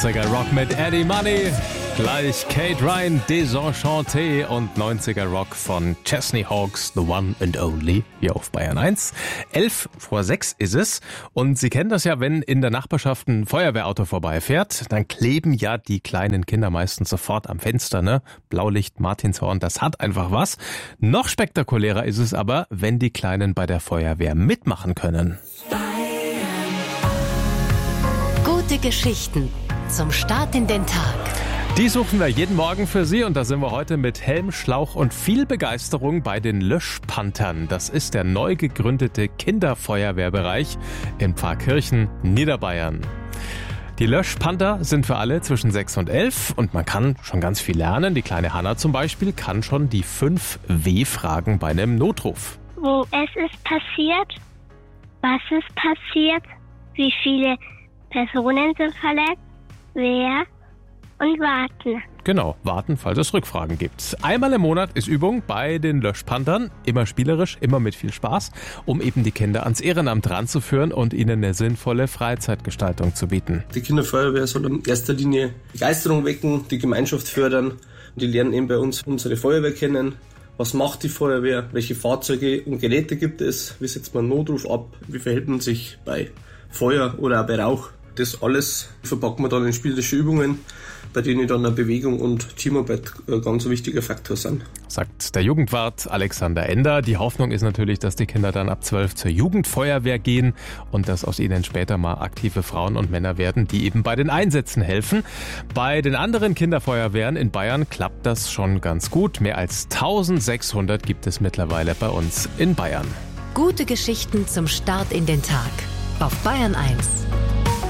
80er Rock mit Eddie Money, gleich Kate Ryan, Desenchanté und 90er Rock von Chesney Hawkes, The One and Only, hier auf Bayern 1. 5:11 ist es und Sie kennen das ja, wenn in der Nachbarschaft ein Feuerwehrauto vorbeifährt, dann kleben ja die kleinen Kinder meistens sofort am Fenster, ne? Blaulicht, Martinshorn, das hat einfach was. Noch spektakulärer ist es aber, wenn die Kleinen bei der Feuerwehr mitmachen können. Gute Geschichten zum Start in den Tag. Die suchen wir jeden Morgen für Sie und da sind wir heute mit Helm, Schlauch und viel Begeisterung bei den Löschpanthern. Das ist der neu gegründete Kinderfeuerwehrbereich in Pfarrkirchen, Niederbayern. Die Löschpanther sind für alle zwischen 6 und 11 und man kann schon ganz viel lernen. Die kleine Hanna zum Beispiel kann schon die 5 W-Fragen bei einem Notruf. Wo es ist passiert, was ist passiert, wie viele Personen sind verletzt, wer und warten. Genau, warten, falls es Rückfragen gibt. Einmal im Monat ist Übung bei den Löschpanthern. Immer spielerisch, immer mit viel Spaß, um eben die Kinder ans Ehrenamt ranzuführen und ihnen eine sinnvolle Freizeitgestaltung zu bieten. Die Kinderfeuerwehr soll in erster Linie Begeisterung wecken, die Gemeinschaft fördern. Die lernen eben bei uns unsere Feuerwehr kennen. Was macht die Feuerwehr? Welche Fahrzeuge und Geräte gibt es? Wie setzt man einen Notruf ab? Wie verhält man sich bei Feuer oder auch bei Rauch? Das alles verpacken wir dann in spielerische Übungen, bei denen dann eine Bewegung und Teamarbeit ein ganz wichtiger Faktor sind. Sagt der Jugendwart Alexander Ender. Die Hoffnung ist natürlich, dass die Kinder dann ab 12 zur Jugendfeuerwehr gehen und dass aus ihnen später mal aktive Frauen und Männer werden, die eben bei den Einsätzen helfen. Bei den anderen Kinderfeuerwehren in Bayern klappt das schon ganz gut. Mehr als 1600 gibt es mittlerweile bei uns in Bayern. Gute Geschichten zum Start in den Tag auf Bayern 1.